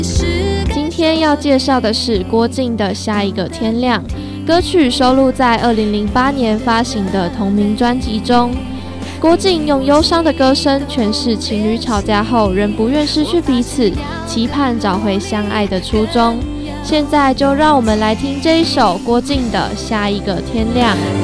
今天要介绍的是郭静的《下一个天亮》，歌曲收录在2008年发行的同名专辑中。郭静用忧伤的歌声诠释情侣吵架后仍不愿失去彼此，期盼找回相爱的初衷。现在就让我们来听这一首郭静的《下一个天亮》。